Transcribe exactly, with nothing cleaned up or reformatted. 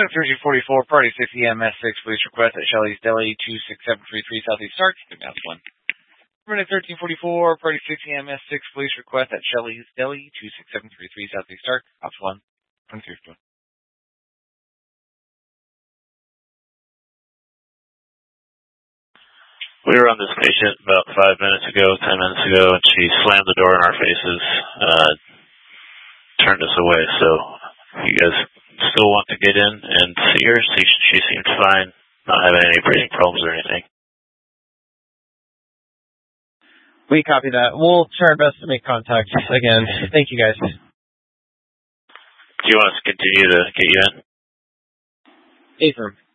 thirteen forty-four, party six E M S six, police request at Shelley's Deli, two six seven three three Southeast Stark. That's one. Minute thirteen forty-four, party six E M S six, police request at Shelley's Deli, two six seven three three Southeast Stark. Ops one. twenty-three four. We were on this patient about five minutes ago, ten minutes ago, and she slammed the door in our faces, uh, turned us away. So if you guys still want to get in and see her, see she seems fine, not having any breathing problems or anything. We copy that. We'll try our best to make contact again. Thank you, guys. Do you want us to continue to get you in? Affirm.